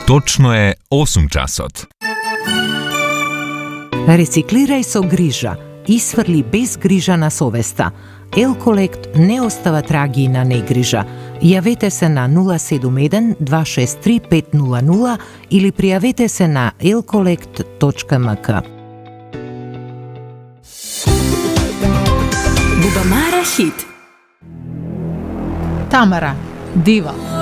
Точно е 8 часот. Рециклирај со грижа и сврли без грижа на совеста. Елколект не остава траги на негрижа. Јавете се на 071 263 500 или пријавете се на elkolekt.mk. Бубамара хит. Тамара, дива.